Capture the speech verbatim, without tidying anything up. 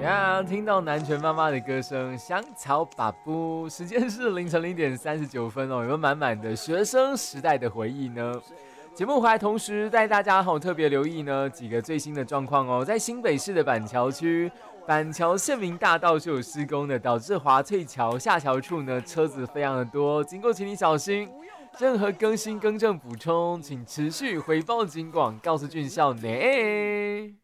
呀，听到南拳妈妈的歌声，香草把布，时间是凌晨零点三十九分哦，有没有满满的学生时代的回忆呢？节目回来同时带大家好特别留意呢几个最新的状况哦，在新北市的板桥区，板桥县民大道是有施工的，导致华翠桥下桥处呢车子非常的多，经过请你小心。任何更新、更正、补充，请持续回报警广，告诉俊孝呢。